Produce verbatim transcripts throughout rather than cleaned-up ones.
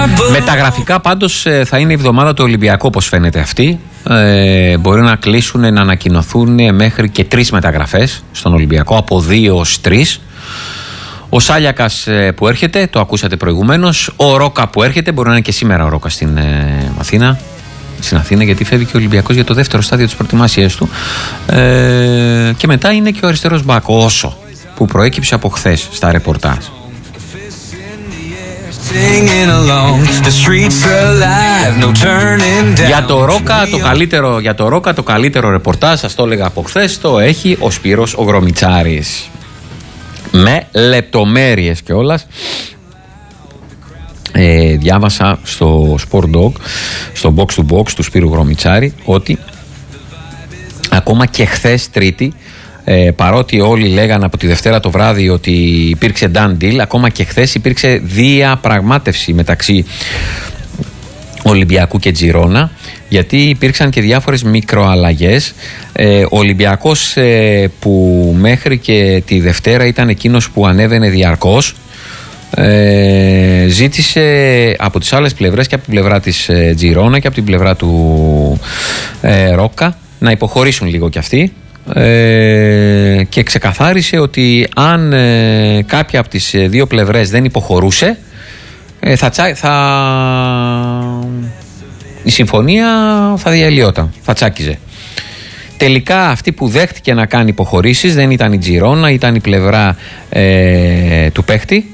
Μεταγραφικά πάντως θα είναι η εβδομάδα του Ολυμπιακού, όπως φαίνεται αυτή. Ε, μπορεί να κλείσουν, να ανακοινωθούν μέχρι και τρεις μεταγραφές στον Ολυμπιακό, από δύο ως τρεις. Ο Σάλιακας που έρχεται, το ακούσατε προηγουμένως. Ο Ρόκα που έρχεται, μπορεί να είναι και σήμερα ο Ρόκα στην ε, Αθήνα. Στην Αθήνα, γιατί φεύγει και ο Ολυμπιακός για το δεύτερο στάδιο της προετοιμασίας του. Ε, και μετά είναι και ο αριστερός μπακ, ο Όσο, που προέκυψε από χθες στα ρεπορτάζ. Για το Ρόκα το καλύτερο, για το Ρόκα το καλύτερο ρεπορτάζ, σας το έλεγα από χθες, το έχει ο Σπύρος ο Γρομιτσάρης. Με λεπτομέρειες κιόλας. Ε, διάβασα στο Sport Dog, στο Box to Box του Σπύρου Γρομιτσάρη, ότι ακόμα και χθες Τρίτη, ε, παρότι όλοι λέγανε από τη Δευτέρα το βράδυ ότι υπήρξε done deal, ακόμα και χθες υπήρξε διαπραγμάτευση μεταξύ Ολυμπιακού και Τζιρόνα, γιατί υπήρξαν και διάφορες μικροαλλαγές. Ε, ο Ολυμπιακός ε, που μέχρι και τη Δευτέρα ήταν εκείνος που ανέβαινε διαρκώς, ε, ζήτησε από τις άλλες πλευρές, και από την πλευρά της ε, Τζιρόνα και από την πλευρά του ε, Ρόκα, να υποχωρήσουν λίγο κι αυτοί, ε, και ξεκαθάρισε ότι αν ε, κάποια από τις δύο πλευρές δεν υποχωρούσε, ε, θα, τσα, θα η συμφωνία θα διαλυόταν, θα τσάκιζε. Τελικά αυτή που δέχτηκε να κάνει υποχωρήσεις δεν ήταν η Τζιρόνα, ήταν η πλευρά ε, του παίχτη.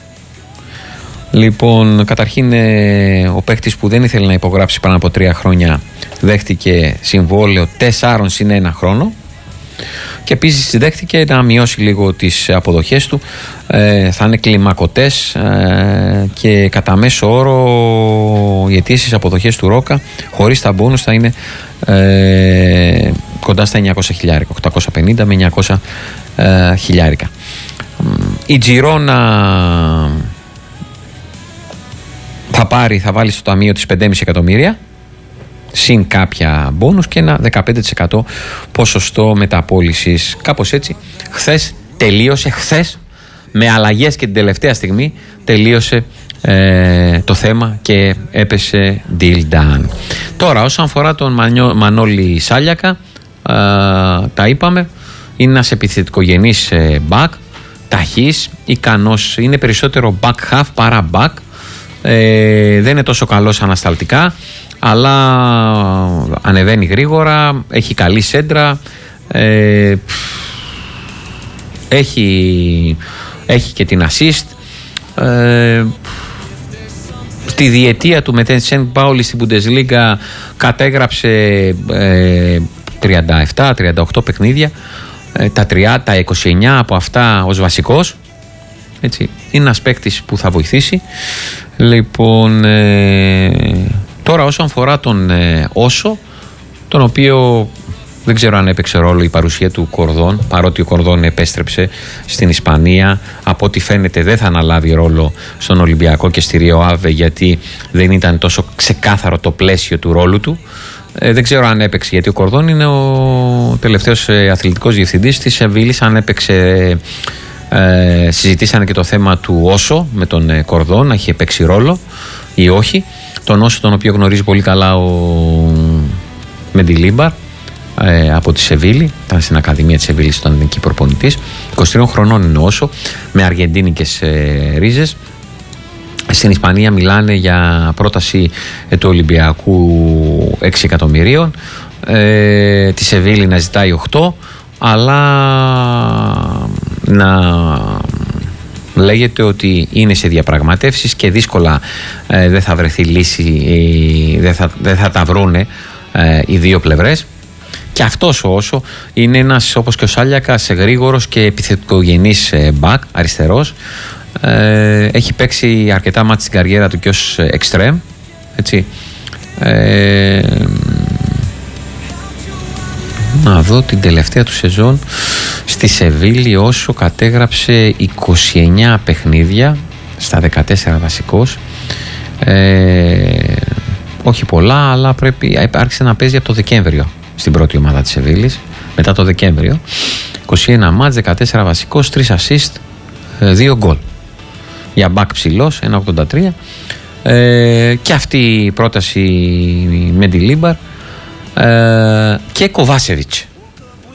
Λοιπόν, καταρχήν ε, ο παίχτης που δεν ήθελε να υπογράψει πάνω από τρία χρόνια δέχτηκε συμβόλαιο τεσσάρων συν ένα χρόνο, και επίσης δέχτηκε να μειώσει λίγο τις αποδοχές του. Ε, θα είναι κλιμακωτές ε, και κατά μέσο όρο οι αιτήσεις αποδοχές του Ρόκα χωρίς τα μπόνους θα είναι ε, κοντά στα εννιακόσια χιλιάρικα, οκτακόσια πενήντα με εννιακόσια ε, χιλιάρικα. Η Τζιρόνα θα πάρει, θα βάλει στο ταμείο της πέντε κόμμα πέντε εκατομμύρια συν κάποια μπόνους και ένα δεκαπέντε τοις εκατό ποσοστό μεταπώλησης. Κάπως έτσι χθες τελείωσε, χθες με αλλαγές και την τελευταία στιγμή τελείωσε ε, το θέμα και έπεσε deal done. Τώρα όσον αφορά τον Μανιό, Μανώλη Σάλιακα, ε, τα είπαμε, είναι ένας επιθετικογενής ε, back, ταχύς, ικανός, είναι περισσότερο back half παρά back, ε, δεν είναι τόσο καλός ανασταλτικά, αλλά ανεβαίνει γρήγορα, έχει καλή σέντρα, ε, έχει, έχει και την assist. Ε, στη διετία του με την Σεντ Πάουλη στην Bundesliga κατέγραψε ε, τριάντα επτά τριάντα οκτώ παιχνίδια, ε, τα, τριάντα, τα είκοσι εννιά από αυτά ως βασικός. Έτσι, είναι ένας παίκτης που θα βοηθήσει. Λοιπόν, ε, τώρα όσον αφορά τον ε, Όσο, τον οποίο δεν ξέρω αν έπαιξε ρόλο η παρουσία του Κορδόν, παρότι ο Κορδόν επέστρεψε στην Ισπανία, από ό,τι φαίνεται δεν θα αναλάβει ρόλο στον Ολυμπιακό και στη Ρίο Άβε, γιατί δεν ήταν τόσο ξεκάθαρο το πλαίσιο του ρόλου του. Ε, δεν ξέρω αν έπαιξε, γιατί ο Κορδόν είναι ο τελευταίος ε, αθλητικός διευθυντής της Σεβίλης. Αν έπαιξε, ε, συζητήσανε και το θέμα του Όσο με τον ε, Κορδόν, να έχει παίξει ρόλο ή όχι. Τον Όσο, τον οποίο γνωρίζει πολύ καλά ο Μεντιλίμπαρ ε, από τη Σεβίλη, ήταν στην Ακαδημία της Σεβίλης, ήταν εκεί προπονητής. είκοσι τριών χρονών είναι ο Όσο, με αργεντίνικες ε, ρίζες. Στην Ισπανία μιλάνε για πρόταση ε, του Ολυμπιακού έξι εκατομμυρίων, ε, τη Σεβίλη να ζητάει οκτώ, αλλά να λέγεται ότι είναι σε διαπραγματεύσεις και δύσκολα ε, δεν θα βρεθεί λύση, ε, δεν, θα, δεν θα τα βρούνε ε, οι δύο πλευρές. Και αυτός ο Όσο είναι ένας, όπως και ο Σάλιακας, γρήγορος και επιθετικογενής ε, μπακ, αριστερός. Ε, έχει παίξει αρκετά μάτς στην καριέρα του και ως εξτρέμ, έτσι. Ε, να δω την τελευταία του σεζόν στη Σεβίλη. Όσο κατέγραψε είκοσι εννιά παιχνίδια στα δεκατέσσερα βασικός, ε, όχι πολλά, αλλά πρέπει, άρχισε να παίζει από το Δεκέμβριο στην πρώτη ομάδα της Σεβίλης. Μετά το Δεκέμβριο είκοσι ένα μάτς, δεκατέσσερα βασικός, τρία assist, δύο γκολ. Για μπακ ψηλός, ένα ογδόντα τρία. Ε, και αυτή η πρόταση με τη Λίμπαρ ε, και Κοβάσεβιτς.